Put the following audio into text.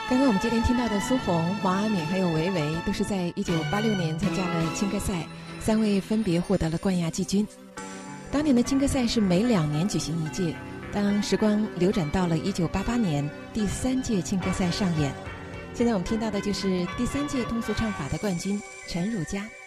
刚刚我们接连听到的苏红、王阿敏还有维维，都是在1986年参加了青歌赛，3位分别获得了冠亚季军。当年的青歌赛是每2年举行一届，当时光流转到了1988年，第3届青歌赛上演。现在我们听到的就是第3届通俗唱法的冠军陈汝佳。